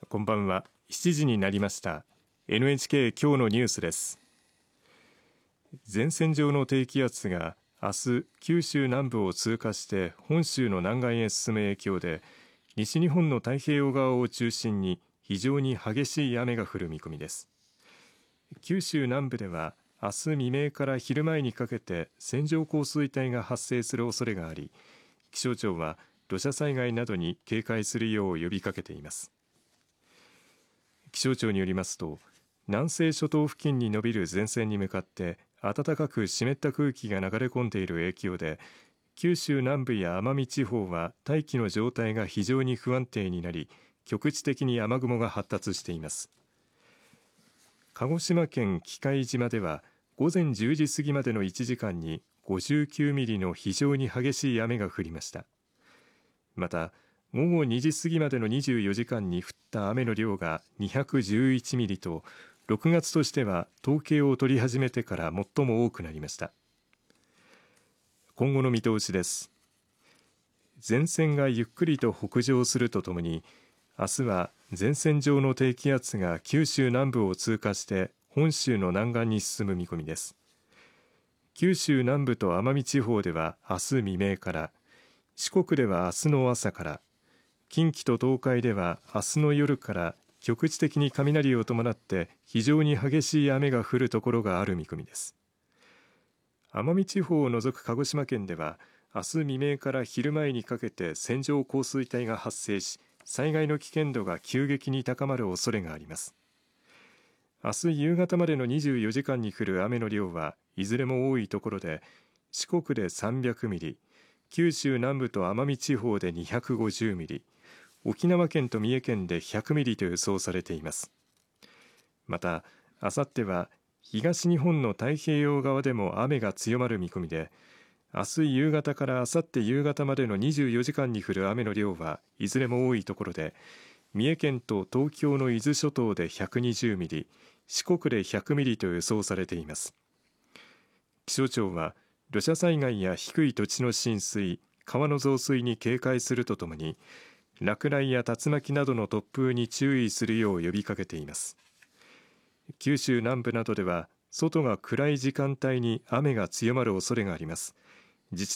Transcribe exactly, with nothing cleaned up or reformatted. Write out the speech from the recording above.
こんばんは。しちじになりました。 エヌエイチケー 今日のニュースです。前線上の低気圧が明日九州南部を通過して本州の南岸へ進む影響で、西日本の太平洋側を中心に非常に激しい雨が降る見込みです。九州南部では明日未明から昼前にかけて線状降水帯が発生する恐れがあり、気象庁は土砂災害などに警戒するよう呼びかけています。気象庁によりますと、南西諸島付近に延びる前線に向かって暖かく湿った空気が流れ込んでいる影響で、九州南部や奄美地方は大気の状態が非常に不安定になり、局地的に雨雲が発達しています。鹿児島県喜界島では午前じゅうじ過ぎまでのいちじかんにごじゅうきゅうミリの非常に激しい雨が降りました。また午後にじ過ぎまでのにじゅうよじかんに降った雨の量がにひゃくじゅういちミリと、ろくがつとしては統計を取り始めてから最も多くなりました。今後の見通しです。前線がゆっくりと北上するとともに、明日は前線上の低気圧が九州南部を通過して本州の南岸に進む見込みです。九州南部と奄美地方では明日未明から、四国では明日の朝から、近畿と東海では明日の夜から局地的に雷を伴って非常に激しい雨が降るところがある見込みです。奄美地方を除く鹿児島県では明日未明から昼前にかけて線状降水帯が発生し、災害の危険度が急激に高まる恐れがあります。明日夕方までのにじゅうよじかんに降る雨の量はいずれも多いところで、四国でさんびゃくミリ、九州南部と奄美地方でにひゃくごじゅうミリ、沖縄県と三重県でひゃくミリと予想されています。また、あさっては東日本の太平洋側でも雨が強まる見込みで、明日夕方からあさって夕方までのにじゅうよじかんに降る雨の量はいずれも多いところで、三重県と東京の伊豆諸島でひゃくにじゅうミリ、四国でひゃくミリと予想されています。気象庁は土砂災害や低い土地の浸水、川の増水に警戒するとともに、落雷や竜巻などの突風に注意するよう呼びかけています。九州南部などでは外が暗い時間帯に雨が強まる恐れがあります。自治